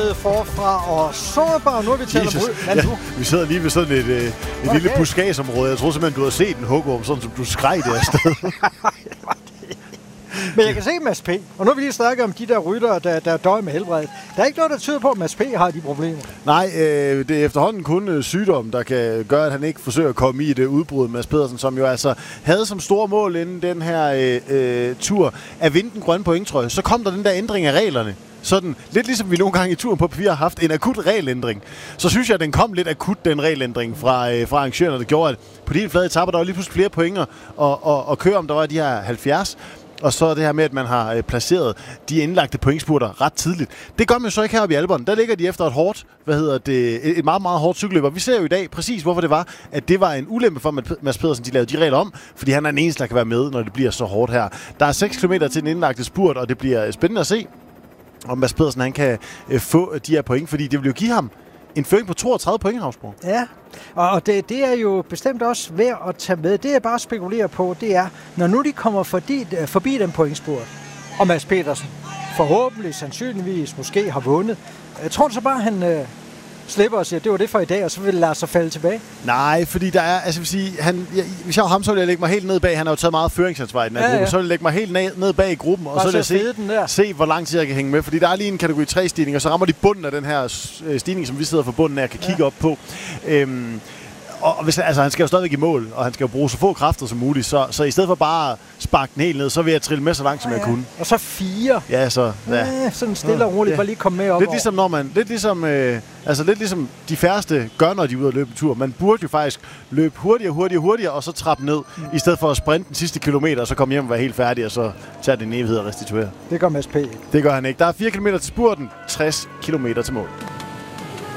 allerede forfra og sårbar. Nu er vi talt om vi sidder lige ved sådan et lille buskasområde. Jeg tror simpelthen, du har set en hugorm, sådan som du skreg det afsted. Men jeg kan se Mads P. Og nu har vi lige snakket om de der ryttere, der døjer med helbredet. Der er ikke noget, der tyder på, at Mads P. har de problemer. Nej, det er efterhånden kun sygdom, der kan gøre, at han ikke forsøger at komme i det udbrud. Mads Pedersen, som jo altså havde som stor mål inden den her tur at vinde den grønne pointtrøje. Så kom der den der ændring af reglerne. Sådan, lidt ligesom vi nogle gange i turen på papir har haft en akut regelændring. Så synes jeg, at den kom lidt akut, den regelændring fra arrangørerne, der gjorde, at på de helt flade etaper, der var lige pludselig flere pointer og køre om, der var de her 70. Og så det her med, at man har placeret de indlagte pointspurter ret tidligt. Det gør man jo så ikke heroppe i Alperne. Der ligger de efter et hårdt, et meget, meget hårdt cykelløb. Og vi ser jo i dag præcis, hvorfor det var, at det var en ulempe for Mads Pedersen, de lavede de regler om. Fordi han er den eneste, der kan være med, når det bliver så hårdt her. Der er 6 km til den indlagte spurt, og det bliver spændende at se, om Mads Pedersen han kan få de her point. Fordi det vil jo give ham en føring på 32 point, Havsborg. Ja, og det er jo bestemt også værd at tage med. Det jeg bare spekulerer på, det er, når nu de kommer forbi den pointspurt, og Mads Pedersen forhåbentlig, sandsynligvis, måske har vundet. Jeg tror så bare, han slipper og siger, det var det for i dag, og så vil lade sig falde tilbage? Nej, fordi der er, altså jeg vil sige, hvis jeg var ham, så ville jeg lægge mig helt ned bag. Han har jo taget meget føringsansvar i den her gruppe. Så ville jeg lægge mig helt ned bag i gruppen, og så vil jeg se, hvor lang tid jeg kan hænge med. Fordi der er lige en kategori 3-stigning, og så rammer de bunden af den her stigning, som vi sidder for bunden af og kan kigge op på. Og hvis, altså, han skal jo stadigvæk i mål, og han skal jo bruge så få kræfter som muligt, så i stedet for bare at sparke den helt ned, så vil jeg trille med så langt, som jeg kunne. Og så 4. Ja, så... Ja. Sådan stille og roligt, bare lige komme med op. Lidt ligesom de færreste gør, når de er ude at løbe tur. Man burde jo faktisk løbe hurtigere, og så trappe ned, i stedet for at sprinte den sidste kilometer, og så komme hjem og være helt færdig, og så tage det en evighed og restituere. Det gør Mads P. Det gør han ikke. Der er 4 km til spurten, 60 km til mål.